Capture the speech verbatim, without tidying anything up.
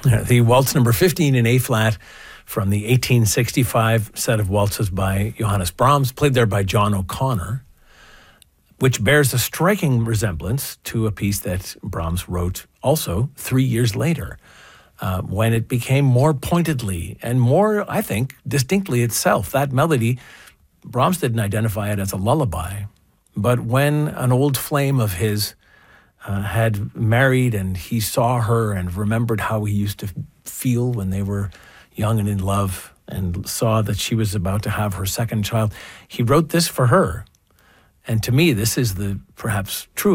The waltz number fifteen in A-flat from the eighteen sixty-five set of waltzes by Johannes Brahms, played there by John O'Connor, which bears a striking resemblance to a piece that Brahms wrote also three years later, uh, when it became more pointedly and more, I think, distinctly itself. That melody, Brahms didn't identify it as a lullaby, but when an old flame of his uh, had married and he saw her and remembered how he used to feel when they were young and in love and saw that she was about to have her second child, he wrote this for her. And to me, this is the perhaps true